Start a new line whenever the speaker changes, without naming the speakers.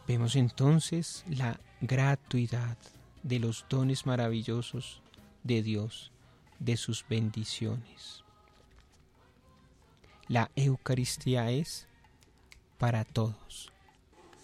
Vemos entonces la gratuidad de los dones maravillosos de Dios, de sus bendiciones. La Eucaristía es para todos.